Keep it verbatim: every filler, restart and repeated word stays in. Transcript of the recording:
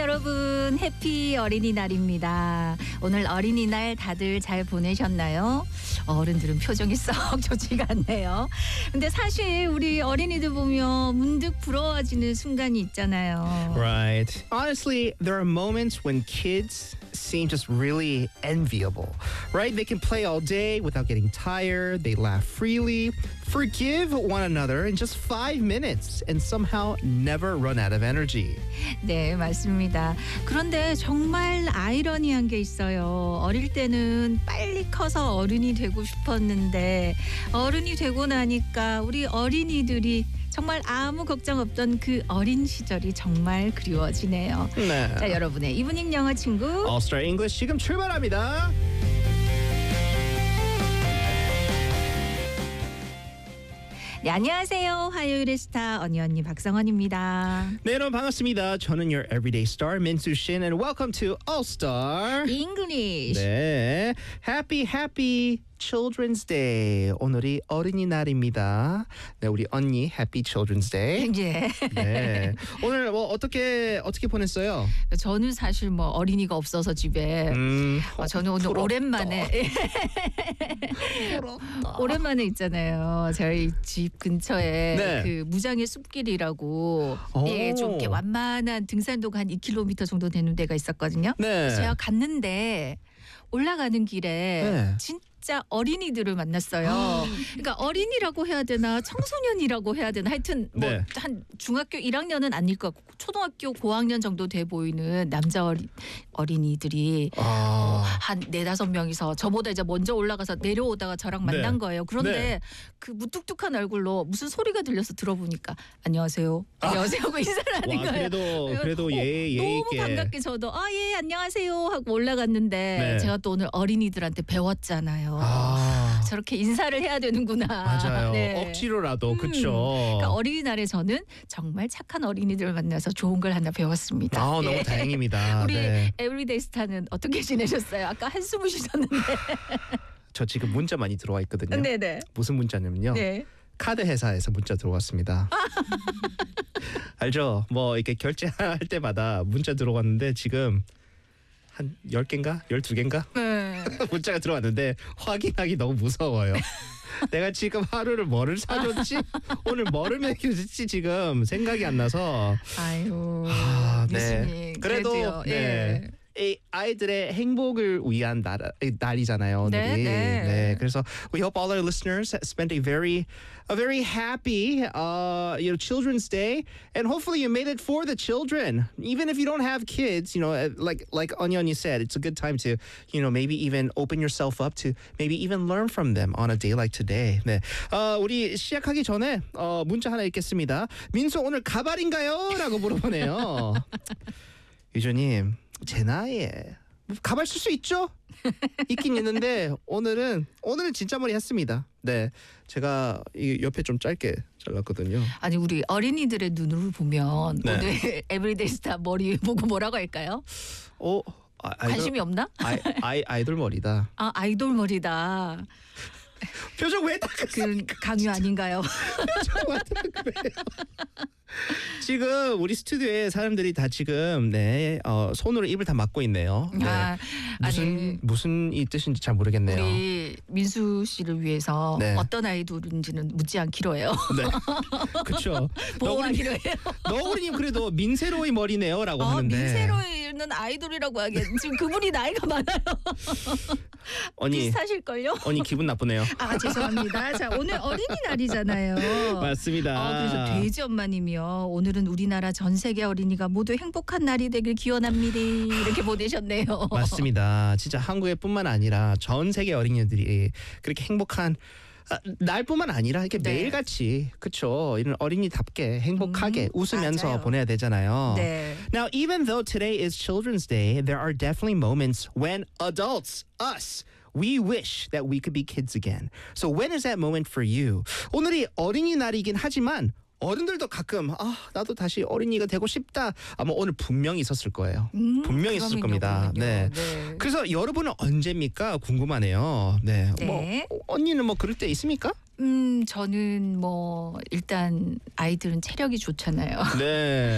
여러분, 해피 어린이날입니다. 오늘 어린이날 다들 잘 보내셨나요? 어른들은 표정이 썩 좋지가 않네요. 근데 사실 우리 어린이들 보면 문득 부러워지는 순간이 있잖아요. Right. Honestly, there are moments when kids seem just really enviable, right? They can play all day without getting tired. They laugh freely, forgive one another in just five minutes, and somehow never run out of energy. 네, 맞습니다. 그런데 정말 아이러니한 게 있어요. 어릴 때는 빨리 커서 어른이 되고 싶었는데 어른이 되고 나니까 우리 어린이들이 정말 아무 걱정 없던 그 어린 시절이 정말 그리워지네요. 네. 자, 여러분의 이브닝 영어 친구 All Star English 지금 출발합니다. 네, 안녕하세요. 화요일의 스타 언니 언니 박성원입니다. 네, 여러분 반갑습니다. 저는 your everyday star 민수 신 and welcome to All Star. English. 네, Happy Happy Children's Day. 오늘이 어린이날입니다. 네, 우리 언니 Happy Children's Day. 예. 네, 오늘 뭐 어떻게 어떻게 보냈어요? 저는 사실 뭐 어린이가 없어서 집에 음, 아, 저는 오늘 부럽다. 오랜만에 오랜만에 있잖아요. 저희 집 근처에 네. 그 무장의 숲길이라고 오. 예, 좀 이렇게 완만한 등산로가 한 이 킬로미터 정도 되는 데가 있었거든요. 네. 제가 갔는데 올라가는 길에 네. 진짜 어린이들을 만났어요. 그러니까 어린이라고 해야 되나 청소년이라고 해야 되나 하여튼 뭐 네. 한 중학교 일 학년은 아닐 것 같고 초등학교 고학년 정도 돼 보이는 남자 어린, 어린이들이 아, 한 네다섯 명이서 저보다 이제 먼저 올라가서 내려오다가 저랑 만난 네. 거예요. 그런데 네. 그 무뚝뚝한 얼굴로 무슨 소리가 들려서 들어보니까 안녕하세요. 안녕하세요 하고 인사를 하는 와, 거예요. 그래도 그래도 어, 예, 예 너무 있게. 반갑게 저도 아 예 안녕하세요 하고 올라갔는데 네. 제가 또 오늘 어린이들한테 배웠잖아요. 아, 저렇게 인사를 해야 되는구나. 맞아요. 네. 억지로라도 음, 그렇죠. 그러니까 어린이날에 저는 정말 착한 어린이들을 만나서 좋은 걸 하나 배웠습니다. 아, 너무 예. 다행입니다. 우리 네. 에브리데이 스타는 어떻게 지내셨어요? 아까 한숨을 쉬셨는데. 저 지금 문자 많이 들어와 있거든요. 네네. 무슨 문자냐면요. 네. 카드 회사에서 문자 들어왔습니다. 알죠? 뭐 이렇게 결제할 때마다 문자 들어왔는데 지금 한 열 개인가? 열두 개인가? 네. 문자가 들어왔는데 확인하기 너무 무서워요. 내가 지금 하루를 뭐를 사줬지? 오늘 뭐를 먹여줬지? 지금 생각이 안 나서 아유. 아, 미수님. 네. 그래도 그래도요. 네. 예. 이 아이들의 행복을 위한 날, 날이잖아요. 오늘이. 네, 네. 네. 그래서 we hope all our listeners spent a very, a very happy, uh, you know, Children's Day, and hopefully you made it for the children. Even if you don't have kids, you know, like like Onyoni said, it's a good time to, you know, maybe even open yourself up to maybe even learn from them on a day like today. 네. 어, 우리 시작하기 전에 어, 문자 하나 읽겠습니다. 민수 오늘 가발인가요? 라고 물어보네요. 유조님. 제 나이에 뭐 가발 쓸 수 있죠? 있긴 있는데 오늘은 오늘은 진짜 머리 했습니다. 네, 제가 이 옆에 좀 짧게 잘랐거든요. 아니 우리 어린이들의 눈으로 보면 네. 오늘 에브리데이 스타 머리 보고 뭐라고 할까요? 어, 아, 아이돌, 관심이 없나? 아이, 아이 아이돌 머리다. 아 아이돌 머리다. 표정 왜 그 강요 아닌가요? 그래요? 지금 우리 스튜디오에 사람들이 다 지금 네 어, 손으로 입을 다 막고 있네요. 네. 아, 무슨 아니, 무슨 이 뜻인지 잘 모르겠네요. 우리 민수 씨를 위해서 네. 어떤 아이돌인지는 묻지 않기로 해요. 네, 그렇죠. 보호하기로 해요. 너구리님 그래도 민세로이 머리네요라고 어, 하는데. 민세로이는 아이돌이라고 하기엔 지금 그분이 나이가 많아요. 언니, 비슷하실걸요? 언니 기분 나쁘네요. 아 죄송합니다. 자 오늘 어린이날이잖아요. 맞습니다. 아, 그래서 돼지 엄마님이요. 오늘은 우리나라 전 세계 어린이가 모두 행복한 날이 되길 기원합니다. 이렇게 보내셨네요. 맞습니다. 진짜 한국에뿐만 아니라 전 세계 어린이들이 그렇게 행복한 아, 날뿐만 아니라 이렇게 네. 매일같이 그렇죠. 이런 어린이답게 행복하게 음, 웃으면서 맞아요. 보내야 되잖아요. 네. Now, even though today is Children's Day, there are definitely moments when adults, us, we wish that we could be kids again. So when is that moment for you? 오늘이 어린이날이긴 하지만 어른들도 가끔 아 나도 다시 어린이가 되고 싶다. 아마 오늘 분명히 있었을 거예요. 음, 분명히 있었을 그러면요, 겁니다. 그러면요. 네. 네. 그래서 여러분은 언제입니까? 궁금하네요. 네. 네. 뭐 언니는 뭐 그럴 때 있습니까? 음 저는 뭐 일단 아이들은 체력이 좋잖아요. 네.